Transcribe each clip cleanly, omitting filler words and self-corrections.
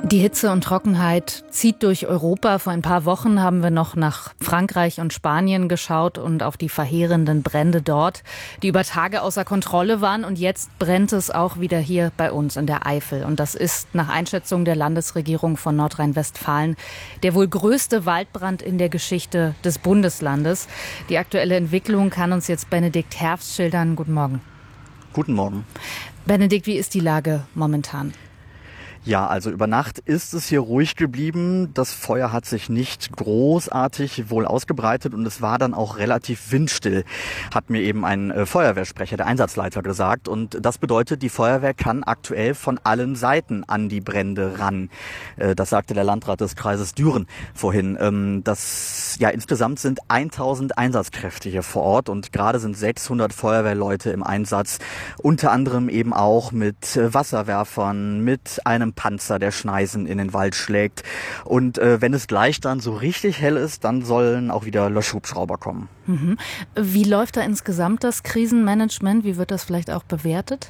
Die Hitze und Trockenheit zieht durch Europa. Vor ein paar Wochen haben wir noch nach Frankreich und Spanien geschaut und auf die verheerenden Brände dort, die über Tage außer Kontrolle waren. Und jetzt brennt es auch wieder hier bei uns in der Eifel. Und das ist nach Einschätzung der Landesregierung von Nordrhein-Westfalen der wohl größte Waldbrand in der Geschichte des Bundeslandes. Die aktuelle Entwicklung kann uns jetzt Benedikt Herfst schildern. Guten Morgen. Guten Morgen. Benedikt, wie ist die Lage momentan? Ja, also über Nacht ist es hier ruhig geblieben. Das Feuer hat sich nicht großartig wohl ausgebreitet und es war dann auch relativ windstill, hat mir eben ein Feuerwehrsprecher, der Einsatzleiter, gesagt. Und das bedeutet, die Feuerwehr kann aktuell von allen Seiten an die Brände ran. Das sagte der Landrat des Kreises Düren vorhin. Insgesamt sind 1000 Einsatzkräfte hier vor Ort und gerade sind 600 Feuerwehrleute im Einsatz. Unter anderem eben auch mit Wasserwerfern, mit einem Panzer, der Schneisen in den Wald schlägt. Und wenn es gleich dann so richtig hell ist, dann sollen auch wieder Löschhubschrauber kommen. Mhm. Wie läuft da insgesamt das Krisenmanagement? Wie wird das vielleicht auch bewertet?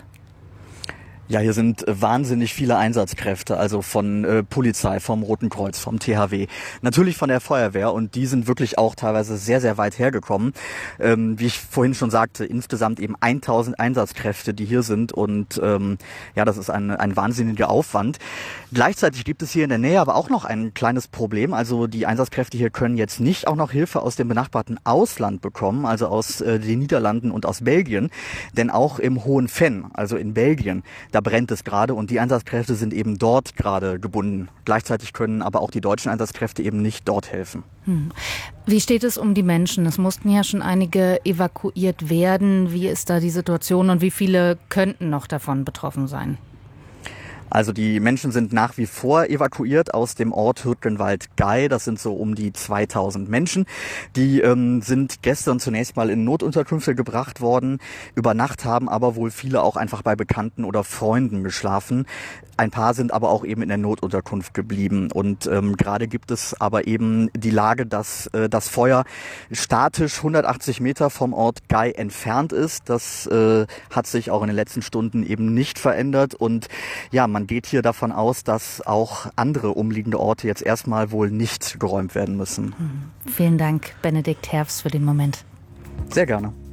Ja, hier sind wahnsinnig viele Einsatzkräfte, also von Polizei, vom Roten Kreuz, vom THW, natürlich von der Feuerwehr und die sind wirklich auch teilweise sehr, sehr weit hergekommen. Wie ich vorhin schon sagte, insgesamt eben 1000 Einsatzkräfte, die hier sind und das ist ein wahnsinniger Aufwand. Gleichzeitig gibt es hier in der Nähe aber auch noch ein kleines Problem, also die Einsatzkräfte hier können jetzt nicht auch noch Hilfe aus dem benachbarten Ausland bekommen, also aus den Niederlanden und aus Belgien, denn auch im Hohen Venn, also in Belgien, da brennt es gerade und die Einsatzkräfte sind eben dort gerade gebunden. Gleichzeitig können aber auch die deutschen Einsatzkräfte eben nicht dort helfen. Wie steht es um die Menschen? Es mussten ja schon einige evakuiert werden. Wie ist da die Situation und wie viele könnten noch davon betroffen sein? Also die Menschen sind nach wie vor evakuiert aus dem Ort Hürtgenwald-Gey. Das sind so um die 2000 Menschen. Die sind gestern zunächst mal in Notunterkünfte gebracht worden. Über Nacht haben aber wohl viele auch einfach bei Bekannten oder Freunden geschlafen. Ein paar sind aber auch eben in der Notunterkunft geblieben. Und gerade gibt es aber eben die Lage, dass das Feuer statisch 180 Meter vom Ort Gey entfernt ist. Das hat sich auch in den letzten Stunden eben nicht verändert. Und ja, man geht hier davon aus, dass auch andere umliegende Orte jetzt erstmal wohl nicht geräumt werden müssen. Vielen Dank, Benedikt Herfst, für den Moment. Sehr gerne.